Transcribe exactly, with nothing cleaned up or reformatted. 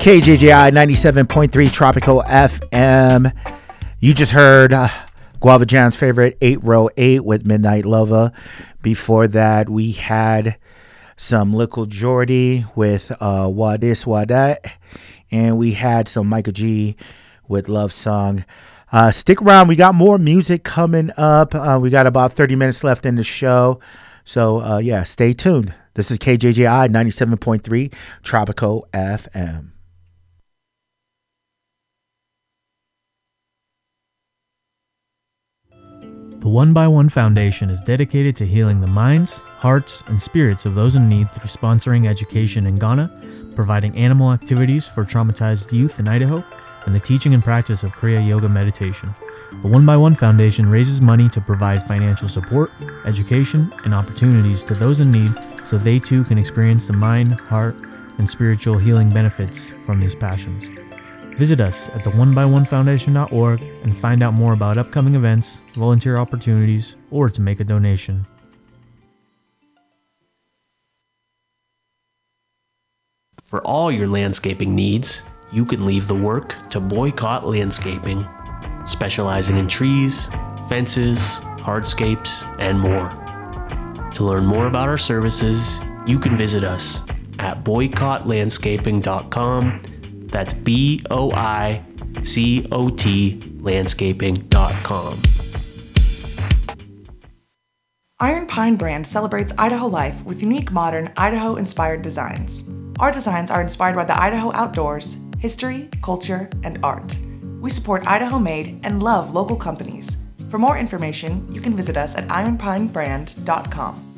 K J J I ninety-seven point three Tropical F M. You just heard uh, Guava Jam's favorite eight row eight with Midnight Lover. Before that, we had some Little Jordy with uh, Why This, Why That. And we had some Michael G with Love Song. Uh, stick around. We got more music coming up. Uh, we got about thirty minutes left in the show. So, uh, yeah, stay tuned. This is K J J I ninety-seven point three Tropical F M. The One by One Foundation is dedicated to healing the minds, hearts, and spirits of those in need through sponsoring education in Ghana, providing animal activities for traumatized youth in Idaho, and the teaching and practice of Kriya Yoga meditation. The One by One Foundation raises money to provide financial support, education, and opportunities to those in need so they too can experience the mind, heart, and spiritual healing benefits from these passions. Visit us at the one by one foundation dot org and find out more about upcoming events, volunteer opportunities, or to make a donation. For all your landscaping needs, you can leave the work to Boycott Landscaping, specializing in trees, fences, hardscapes, and more. To learn more about our services, you can visit us at boycott landscaping dot com. That's B O I C O T landscaping dot com. Iron Pine brand celebrates Idaho life with unique, modern, Idaho-inspired designs. Our designs are inspired by the Idaho outdoors, history, culture, and art. We support Idaho-made and love local companies. For more information, you can visit us at iron pine brand dot com.